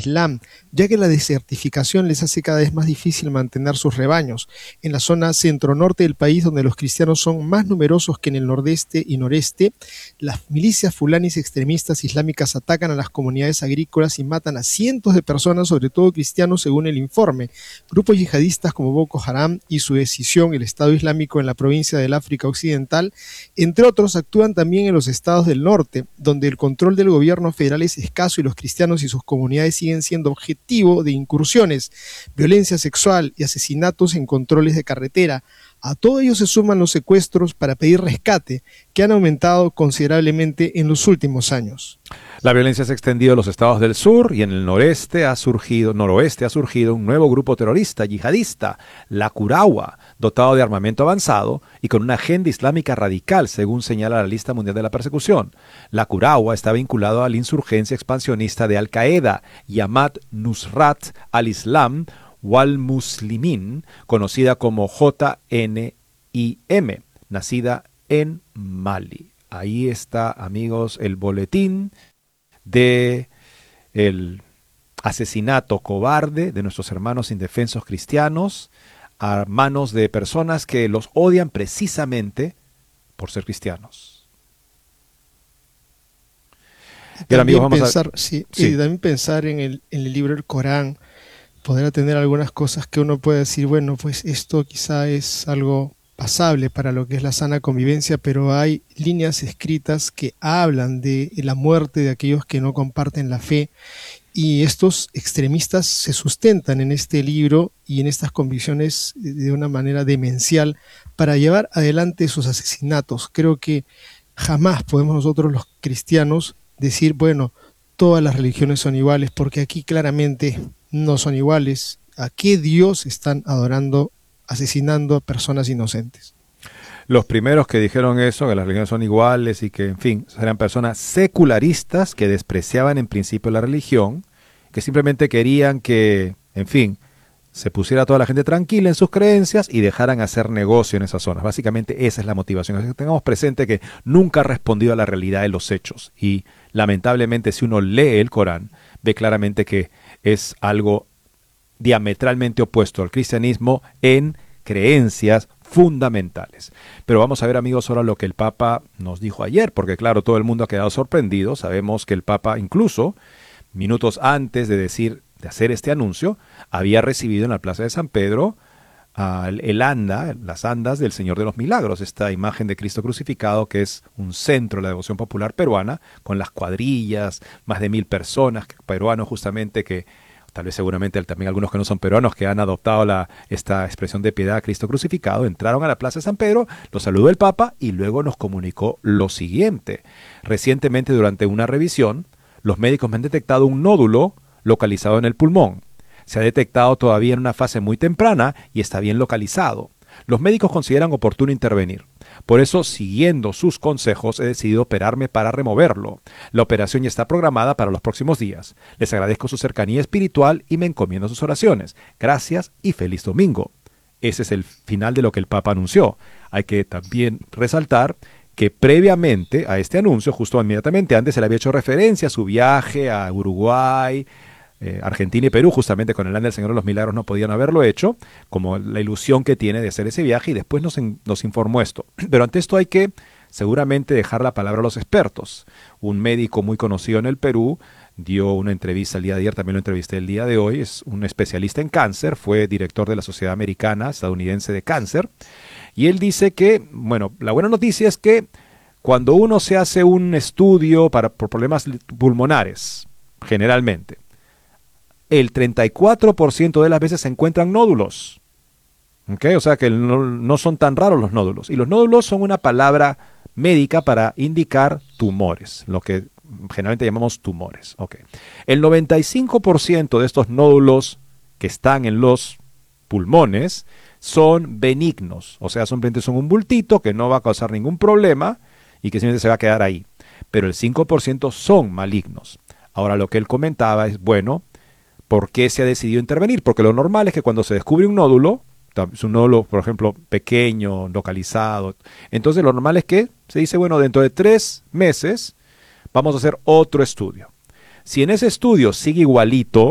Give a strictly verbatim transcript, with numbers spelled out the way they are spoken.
Islam, ya que la desertificación les hace cada vez más difícil mantener sus rebaños. En la zona centro-norte del país, donde los cristianos son más numerosos que en el nordeste y noreste, las milicias fulanis extremistas islámicas atacan a las comunidades agrícolas y matan a cientos de personas, sobre todo cristianos, según el informe. Grupos yihadistas como Boko Haram y su decisión, el Estado Islámico en la provincia del África Occidental, entre otros, actúan también en los estados del norte, donde el control del gobierno federal es escaso y los cristianos y sus comunidades siguen siendo objetivo de incursiones, violencia sexual y asesinatos en controles de carretera. A todo ello se suman los secuestros para pedir rescate, que han aumentado considerablemente en los últimos años. La violencia se ha extendido a los estados del sur y en el noreste ha surgido, noroeste ha surgido un nuevo grupo terrorista yihadista, la Qurawa, dotado de armamento avanzado y con una agenda islámica radical, según señala la lista mundial de la persecución. La Qurawa está vinculado a la insurgencia expansionista de Al-Qaeda, Jamaat Nusrat al-Islam wal Muslimin, conocida como J N I M, nacida en Mali. Ahí está, amigos, el boletín de el asesinato cobarde de nuestros hermanos indefensos cristianos a manos de personas que los odian precisamente por ser cristianos. También, amigos, vamos pensar, a... sí, sí. Y también pensar en el, en el libro del Corán, podrá tener algunas cosas que uno puede decir, bueno, pues esto quizá es algo pasable para lo que es la sana convivencia, pero hay líneas escritas que hablan de la muerte de aquellos que no comparten la fe, y estos extremistas se sustentan en este libro y en estas convicciones de una manera demencial para llevar adelante sus asesinatos. Creo que jamás podemos nosotros los cristianos decir, bueno, todas las religiones son iguales, porque aquí claramente no son iguales. ¿A qué Dios están adorando, asesinando a personas inocentes? Los primeros que dijeron eso, que las religiones son iguales y que, en fin, eran personas secularistas que despreciaban en principio la religión, que simplemente querían que, en fin, se pusiera toda la gente tranquila en sus creencias y dejaran hacer negocio en esas zonas. Básicamente esa es la motivación. Así que tengamos presente que nunca ha respondido a la realidad de los hechos. Y lamentablemente, si uno lee el Corán, ve claramente que es algo diametralmente opuesto al cristianismo en creencias fundamentales. Pero vamos a ver, amigos, ahora lo que el Papa nos dijo ayer, porque claro, todo el mundo ha quedado sorprendido. Sabemos que el Papa, incluso minutos antes de decir, de hacer este anuncio, había recibido en la Plaza de San Pedro uh, el anda, las andas del Señor de los Milagros, esta imagen de Cristo crucificado que es un centro de la devoción popular peruana, con las cuadrillas, más de mil personas, peruanos justamente que, tal vez seguramente también algunos que no son peruanos que han adoptado la, esta expresión de piedad a Cristo crucificado, entraron a la Plaza de San Pedro, los saludó el Papa y luego nos comunicó lo siguiente. Recientemente, durante una revisión, los médicos me han detectado un nódulo localizado en el pulmón. Se ha detectado todavía en una fase muy temprana y está bien localizado. Los médicos consideran oportuno intervenir. Por eso, siguiendo sus consejos, he decidido operarme para removerlo. La operación ya está programada para los próximos días. Les agradezco su cercanía espiritual y me encomiendo sus oraciones. Gracias y feliz domingo. Ese es el final de lo que el Papa anunció. Hay que también resaltar que previamente a este anuncio, justo inmediatamente antes, se le había hecho referencia a su viaje a Uruguay, eh, Argentina y Perú, justamente con el anda del Señor de los Milagros no podían haberlo hecho, como la ilusión que tiene de hacer ese viaje, y después nos, nos informó esto. Pero ante esto hay que seguramente dejar la palabra a los expertos. Un médico muy conocido en el Perú dio una entrevista el día de ayer, también lo entrevisté el día de hoy, es un especialista en cáncer, fue director de la Sociedad Americana Estadounidense de Cáncer, y él dice que, bueno, la buena noticia es que cuando uno se hace un estudio para, por problemas pulmonares, generalmente, el treinta y cuatro por ciento de las veces se encuentran nódulos. ¿Okay? O sea que no, no son tan raros los nódulos. Y los nódulos son una palabra médica para indicar tumores, lo que generalmente llamamos tumores. Okay. El noventa y cinco por ciento de estos nódulos que están en los pulmones son benignos, o sea, simplemente son un bultito que no va a causar ningún problema y que simplemente se va a quedar ahí. Pero el cinco por ciento son malignos. Ahora, lo que él comentaba es, bueno, ¿por qué se ha decidido intervenir? Porque lo normal es que cuando se descubre un nódulo, es un nódulo, por ejemplo, pequeño, localizado, entonces lo normal es que se dice, bueno, dentro de tres meses vamos a hacer otro estudio. Si en ese estudio sigue igualito,